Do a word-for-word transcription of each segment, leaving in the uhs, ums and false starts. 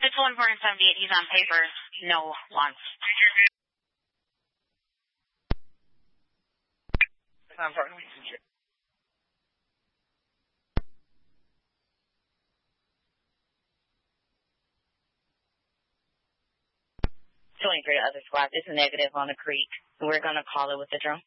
Mutual Important seventy-eight, he's on paper. No wants. twenty-three other squad. It's a negative on the creek. We're going to call it with the drone.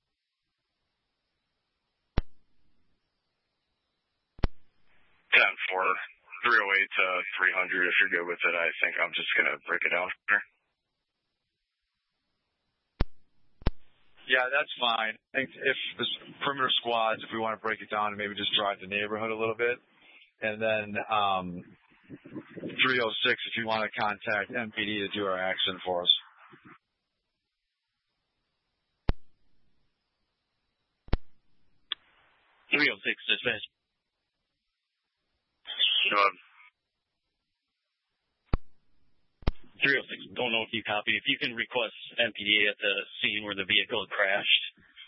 ten four, three oh eight to three hundred. If you're good with it, I think I'm just going to break it down here. Yeah, that's fine. I think if the perimeter squads, if we want to break it down and maybe just drive the neighborhood a little bit. And then um, three oh six, if you want to contact M P D to do our action for us. three oh six, dispatch. Sure. three oh six, don't know if you copied. If you can request M P D at the scene where the vehicle crashed.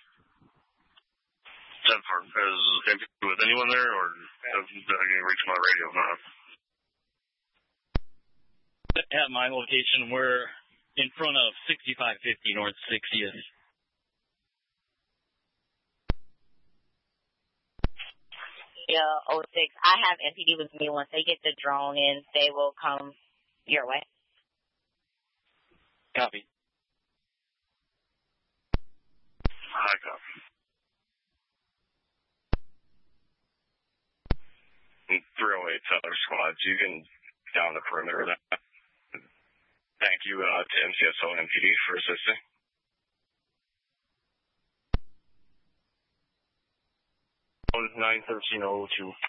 ten four, is M P D with anyone there, or have I reach my radio? At my location, we're in front of sixty-five fifty North sixtieth. Yeah, oh six. I have M P D with me. Once they get the drone in, they will come your way. Copy. Hi, copy. three oh eight other squads, you can down the perimeter of that. Thank you uh, to M C S O and M P D for assisting. nine thirteen oh two.